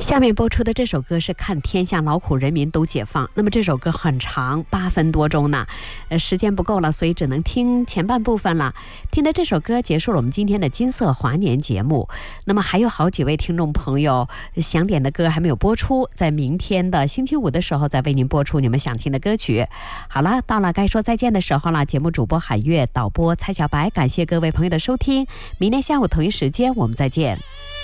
下面播出的这首歌是看天下劳苦人民都解放。那么这首歌很长，8分多钟呢，时间不够了，所以只能听前半部分了。听了这首歌结束了我们今天的金色华年节目。那么还有好几位听众朋友想点的歌还没有播出，在明天的星期五的时候再为您播出你们想听的歌曲。好了，到了该说再见的时候了。节目主播海月，导播蔡小白，感谢各位朋友的收听。明天下午同一时间我们再见。